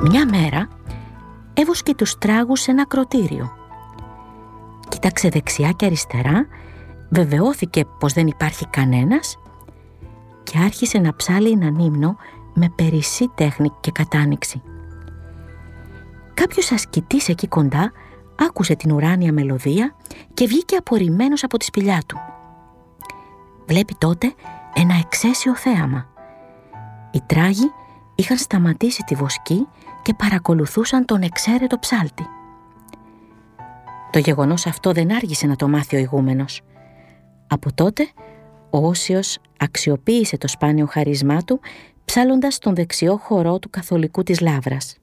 Μια μέρα έβουσκε τους τράγους σε ένα ακρωτήριο. Κοίταξε δεξιά και αριστερά, βεβαιώθηκε πως δεν υπάρχει κανένας και άρχισε να ψάλει έναν ύμνο με περισσή τέχνη και κατάνοιξη. Κάποιος ασκητής εκεί κοντά άκουσε την ουράνια μελωδία και βγήκε απορριμμένος από τη σπηλιά του. Βλέπει τότε ένα εξαίσιο θέαμα. Οι τράγοι είχαν σταματήσει τη βοσκή και παρακολουθούσαν τον εξαίρετο ψάλτη. Το γεγονός αυτό δεν άργησε να το μάθει ο ηγούμενος. Από τότε ο Όσιος αξιοποίησε το σπάνιο χαρισμά του ψάλλοντας τον δεξιό χορό του Καθολικού της Λαύρας.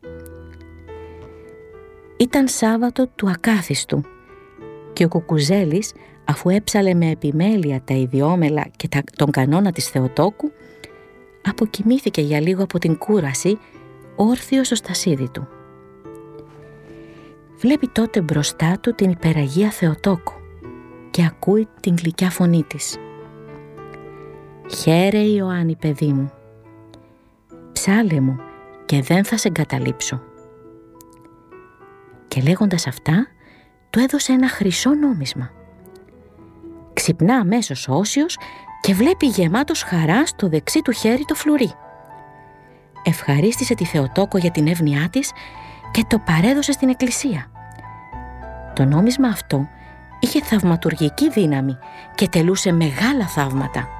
Ήταν Σάββατο του Ακάθιστου και ο Κουκουζέλης, αφού έψαλε με επιμέλεια τα ιδιόμελα και τον κανόνα της Θεοτόκου, αποκοιμήθηκε για λίγο από την κούραση, όρθιος στο στασίδι του. Βλέπει τότε μπροστά του την υπεραγία Θεοτόκου και ακούει την γλυκιά φωνή της. «Χαίρε Ιωάννη, παιδί μου, ψάλε μου και δεν θα σε εγκαταλείψω». Και λέγοντας αυτά, του έδωσε ένα χρυσό νόμισμα. Ξυπνά αμέσως ο Όσιος και βλέπει γεμάτος χαρά στο δεξί του χέρι το φλουρί. Ευχαρίστησε τη Θεοτόκο για την εύνοιά της και το παρέδωσε στην εκκλησία. Το νόμισμα αυτό είχε θαυματουργική δύναμη και τελούσε μεγάλα θαύματα.